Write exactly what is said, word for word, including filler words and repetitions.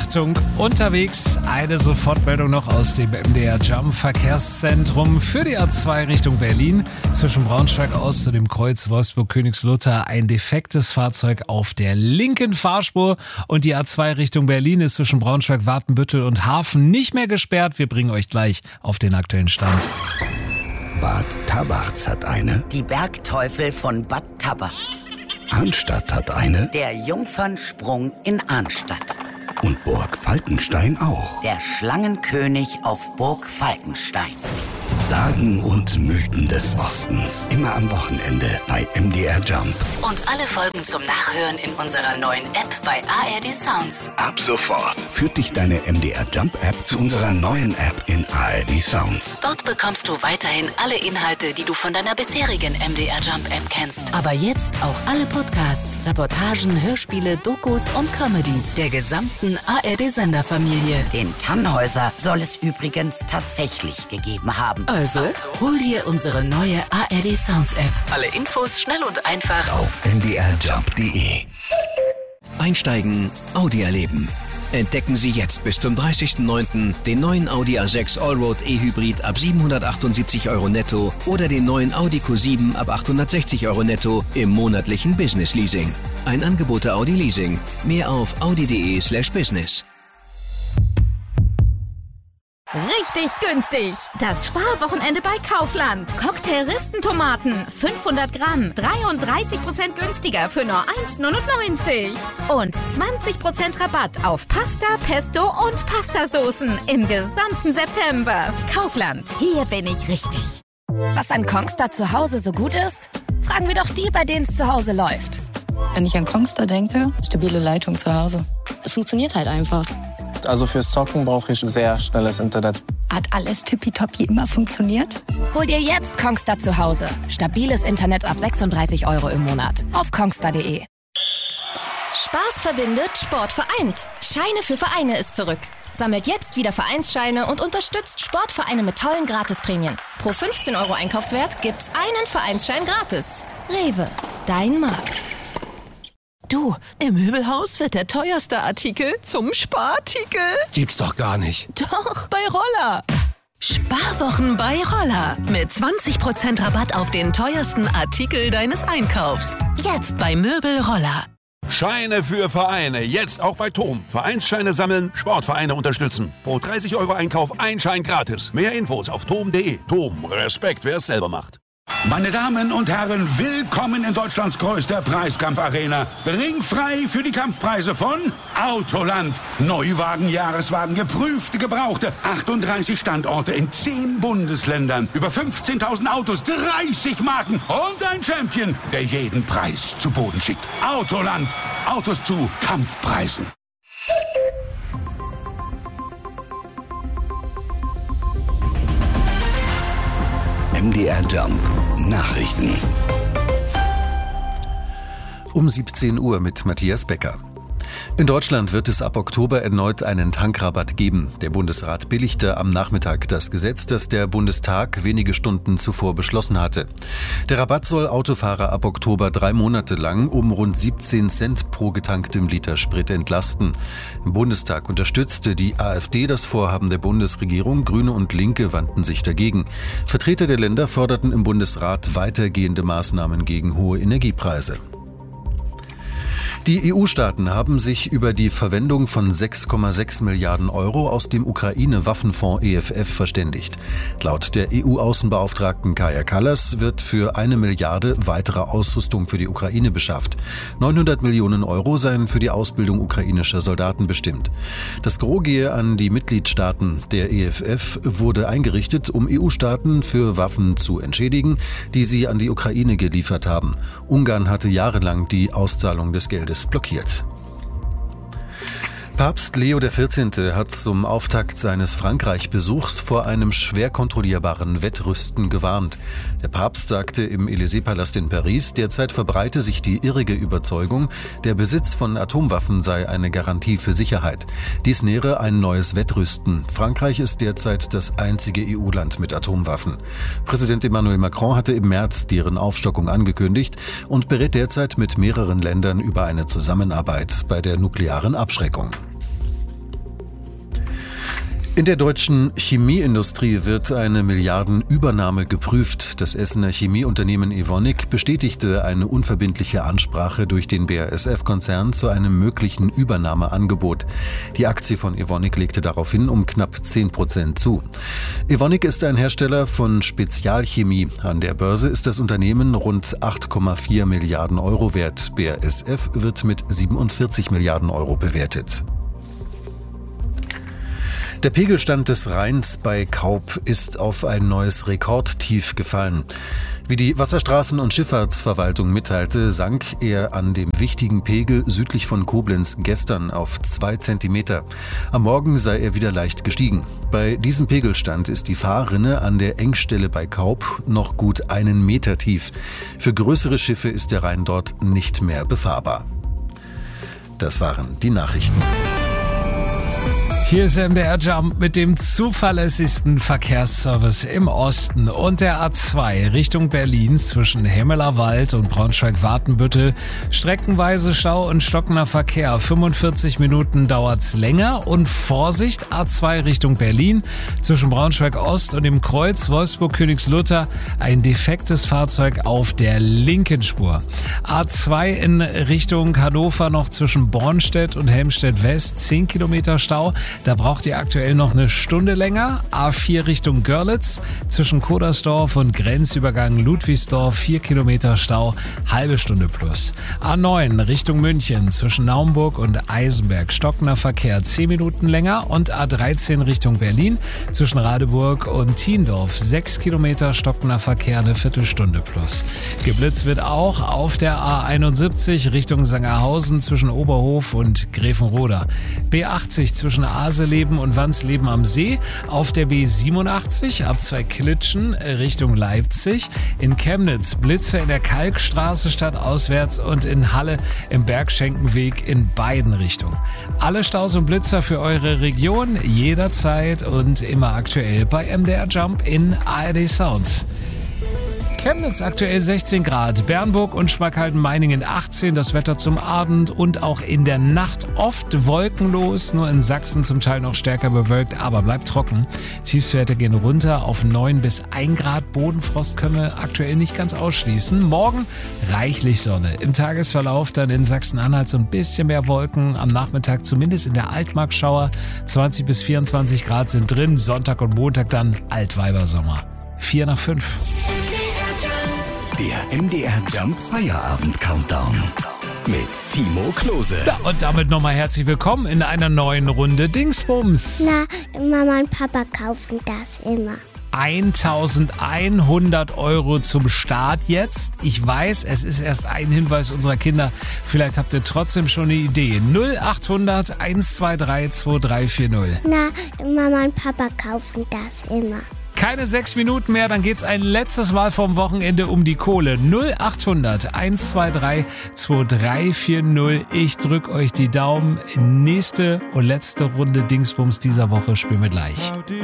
Achtung, unterwegs. Eine Sofortmeldung noch aus dem M D R Jump Verkehrszentrum für die A zwei Richtung Berlin. Zwischen Braunschweig aus zu dem Kreuz Wolfsburg-Königslutter ein defektes Fahrzeug auf der linken Fahrspur. Und die A zwei Richtung Berlin ist zwischen Braunschweig, Watenbüttel und Hafen nicht mehr gesperrt. Wir bringen euch gleich auf den aktuellen Stand. Bad Tabarz hat eine. Die Bergteufel von Bad Tabarz. Arnstadt hat eine. Der Jungfernsprung in Arnstadt. Und Burg Falkenstein auch. Der Schlangenkönig auf Burg Falkenstein. Sagen und Mythen des Ostens. Immer am Wochenende bei M D R Jump. Und alle Folgen zum Nachhören in unserer neuen App bei A R D Sounds. Ab sofort führt dich deine M D R Jump App zu unserer neuen App in A R D Sounds. Dort bekommst du weiterhin alle Inhalte, die du von deiner bisherigen M D R Jump App kennst. Aber jetzt auch alle Podcasts, Reportagen, Hörspiele, Dokus und Comedies der gesamten A R D-Senderfamilie. Den Tannhäuser soll es übrigens tatsächlich gegeben haben. Also, hol dir unsere neue A R D Sounds App. Alle Infos schnell und einfach Auf m d r jump punkt d e. Einsteigen, Audi erleben. Entdecken Sie jetzt bis zum dreißigsten neunten den neuen Audi A sechs Allroad E-Hybrid ab siebenhundertachtundsiebzig Euro netto oder den neuen Audi Q sieben ab achthundertsechzig Euro netto im monatlichen Business Leasing. Ein Angebot der Audi Leasing. Mehr auf audi punkt de slash business. Richtig günstig. Das Sparwochenende bei Kaufland. Cocktail-Ristentomaten, fünfhundert Gramm, dreiunddreißig Prozent günstiger für nur eins neunundneunzig. Und zwanzig Prozent Rabatt auf Pasta, Pesto und Pastasoßen im gesamten September. Kaufland, hier bin ich richtig. Was an Kongstar zu Hause so gut ist? Fragen wir doch die, bei denen es zu Hause läuft. Wenn ich an Kongstar denke, stabile Leitung zu Hause. Es funktioniert halt einfach. Also fürs Zocken brauche ich sehr schnelles Internet. Hat alles tippitoppi immer funktioniert? Hol dir jetzt Kongstar zu Hause. Stabiles Internet ab sechsunddreißig Euro im Monat. Auf kongstar punkt de. Spaß verbindet, Sport vereint. Scheine für Vereine ist zurück. Sammelt jetzt wieder Vereinsscheine und unterstützt Sportvereine mit tollen Gratisprämien. Pro fünfzehn Euro Einkaufswert gibt's einen Vereinsschein gratis. Rewe, dein Markt. Du, im Möbelhaus wird der teuerste Artikel zum Sparartikel. Gibt's doch gar nicht. Doch, bei Roller. Sparwochen bei Roller. Mit zwanzig Prozent Rabatt auf den teuersten Artikel deines Einkaufs. Jetzt bei Möbel Roller. Scheine für Vereine. Jetzt auch bei Tom. Vereinsscheine sammeln, Sportvereine unterstützen. Pro dreißig Euro Einkauf ein Schein gratis. Mehr Infos auf tom punkt de. Tom, Respekt, wer es selber macht. Meine Damen und Herren, willkommen in Deutschlands größter Preiskampfarena. Ringfrei für die Kampfpreise von Autoland. Neuwagen, Jahreswagen, geprüfte, gebrauchte. achtunddreißig Standorte in zehn Bundesländern. Über fünfzehntausend Autos, dreißig Marken und ein Champion, der jeden Preis zu Boden schickt. Autoland. Autos zu Kampfpreisen. M D R Jump Nachrichten. Um siebzehn Uhr mit Matthias Becker. In Deutschland wird es ab Oktober erneut einen Tankrabatt geben. Der Bundesrat billigte am Nachmittag das Gesetz, das der Bundestag wenige Stunden zuvor beschlossen hatte. Der Rabatt soll Autofahrer ab Oktober drei Monate lang um rund siebzehn Cent pro getanktem Liter Sprit entlasten. Im Bundestag unterstützte die AfD das Vorhaben der Bundesregierung. Grüne und Linke wandten sich dagegen. Vertreter der Länder forderten im Bundesrat weitergehende Maßnahmen gegen hohe Energiepreise. Die E U-Staaten haben sich über die Verwendung von sechs Komma sechs Milliarden Euro aus dem Ukraine-Waffenfonds E F F verständigt. Laut der E U-Außenbeauftragten Kaja Kallas wird für eine Milliarde weitere Ausrüstung für die Ukraine beschafft. neunhundert Millionen Euro seien für die Ausbildung ukrainischer Soldaten bestimmt. Das Gros gehe an die Mitgliedstaaten. Der E F F wurde eingerichtet, um E U-Staaten für Waffen zu entschädigen, die sie an die Ukraine geliefert haben. Ungarn hatte jahrelang die Auszahlung des Geldes blockiert. Papst Leo der vierzehnte hat zum Auftakt seines Frankreich-Besuchs vor einem schwer kontrollierbaren Wettrüsten gewarnt. Der Papst sagte im Élysée-Palast in Paris, derzeit verbreite sich die irrige Überzeugung, der Besitz von Atomwaffen sei eine Garantie für Sicherheit. Dies nähre ein neues Wettrüsten. Frankreich ist derzeit das einzige E U-Land mit Atomwaffen. Präsident Emmanuel Macron hatte im März deren Aufstockung angekündigt und berät derzeit mit mehreren Ländern über eine Zusammenarbeit bei der nuklearen Abschreckung. In der deutschen Chemieindustrie wird eine Milliardenübernahme geprüft. Das Essener Chemieunternehmen Evonik bestätigte eine unverbindliche Ansprache durch den B A S F-Konzern zu einem möglichen Übernahmeangebot. Die Aktie von Evonik legte daraufhin um knapp zehn Prozent zu. Evonik ist ein Hersteller von Spezialchemie. An der Börse ist das Unternehmen rund acht Komma vier Milliarden Euro wert. B A S F wird mit siebenundvierzig Milliarden Euro bewertet. Der Pegelstand des Rheins bei Kaup ist auf ein neues Rekordtief gefallen. Wie die Wasserstraßen- und Schifffahrtsverwaltung mitteilte, sank er an dem wichtigen Pegel südlich von Koblenz gestern auf zwei Zentimeter. Am Morgen sei er wieder leicht gestiegen. Bei diesem Pegelstand ist die Fahrrinne an der Engstelle bei Kaup noch gut einen Meter tief. Für größere Schiffe ist der Rhein dort nicht mehr befahrbar. Das waren die Nachrichten. Hier ist M D R Jump mit dem zuverlässigsten Verkehrsservice im Osten und der A zwei Richtung Berlin zwischen Hemmelerwald und Braunschweig-Watenbüttel. Streckenweise Stau und stockender Verkehr. fünfundvierzig Minuten dauert's länger. Und Vorsicht, A zwei Richtung Berlin zwischen Braunschweig-Ost und dem Kreuz Wolfsburg-Königslutter. Ein defektes Fahrzeug auf der linken Spur. A zwei in Richtung Hannover noch zwischen Bornstedt und Helmstedt-West. zehn Kilometer Stau. Da braucht ihr aktuell noch eine Stunde länger. A vier Richtung Görlitz zwischen Kodersdorf und Grenzübergang Ludwigsdorf. vier Kilometer Stau, halbe Stunde plus. A neun Richtung München zwischen Naumburg und Eisenberg. Stockender Verkehr, zehn Minuten länger. Und A dreizehn Richtung Berlin zwischen Radeburg und Thiendorf. sechs Kilometer stockender Verkehr, eine Viertelstunde plus. Geblitzt wird auch auf der A einundsiebzig Richtung Sangerhausen zwischen Oberhof und Gräfenroda. B achtzig zwischen Aseleben und Wansleben am See, auf der B siebenundachtzig ab zwei Klitschen Richtung Leipzig, in Chemnitz Blitze in der Kalkstraße stadtauswärts und in Halle im Bergschenkenweg in beiden Richtungen. Alle Staus und Blitzer für eure Region jederzeit und immer aktuell bei M D R Jump in A R D Sounds. Chemnitz aktuell sechzehn Grad, Bernburg und Schmalkalden-Meiningen achtzehn, das Wetter zum Abend und auch in der Nacht oft wolkenlos, nur in Sachsen zum Teil noch stärker bewölkt, aber bleibt trocken. Tiefstwerte gehen runter auf neun bis ein Grad, Bodenfrost können wir aktuell nicht ganz ausschließen. Morgen reichlich Sonne, im Tagesverlauf dann in Sachsen-Anhalt so ein bisschen mehr Wolken, am Nachmittag zumindest in der Altmark Schauer, zwanzig bis vierundzwanzig Grad sind drin, Sonntag und Montag dann Altweibersommer. vier nach fünf. Der M D R Jump Feierabend Countdown mit Timo Klose. Ja, und damit nochmal herzlich willkommen in einer neuen Runde Dingsbums. Na, Mama und Papa kaufen das immer. eintausendeinhundert Euro zum Start jetzt. Ich weiß, es ist erst ein Hinweis unserer Kinder. Vielleicht habt ihr trotzdem schon eine Idee. null achthundert eins zwei drei zwei drei vier null. Na, Mama und Papa kaufen das immer. Keine sechs Minuten mehr, dann geht's ein letztes Mal vom Wochenende um die Kohle. null achthundert eins zwei drei zwei drei vier null. Ich drück euch die Daumen. Nächste und letzte Runde Dingsbums dieser Woche spielen wir gleich.